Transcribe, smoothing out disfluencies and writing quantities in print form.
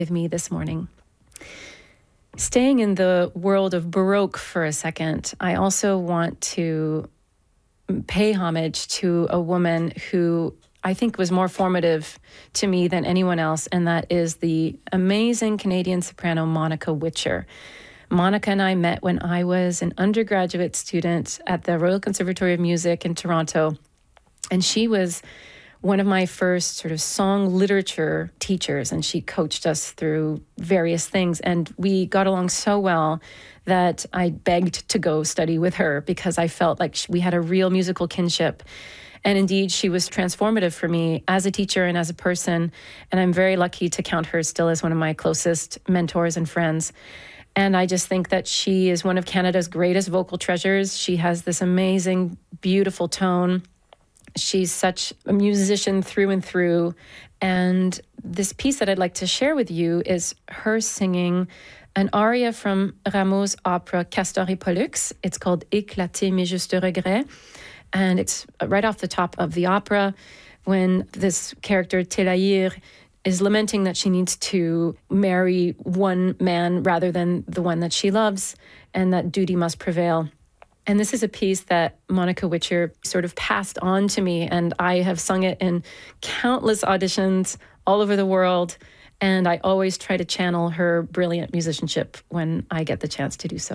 with me this morning. Staying in the world of Baroque for a second, I also want to pay homage to a woman who I think was more formative to me than anyone else, and that is the amazing Canadian soprano Monica Witcher. Monica and I met when I was an undergraduate student at the Royal Conservatory of Music in Toronto, and she was one of my first sort of song literature teachers, and she coached us through various things. And we got along so well that I begged to go study with her because I felt like we had a real musical kinship. And indeed, she was transformative for me as a teacher and as a person. And I'm very lucky to count her still as one of my closest mentors and friends. And I just think that she is one of Canada's greatest vocal treasures. She has this amazing, beautiful tone. She's such a musician through and through. And this piece that I'd like to share with you is her singing an aria from Rameau's opera Castor et Pollux. It's called Éclater mes justes regrets. And it's right off the top of the opera when this character, Télaïr, is lamenting that she needs to marry one man rather than the one that she loves, and that duty must prevail. And this is a piece that Monica Witcher sort of passed on to me, and I have sung it in countless auditions all over the world, and I always try to channel her brilliant musicianship when I get the chance to do so.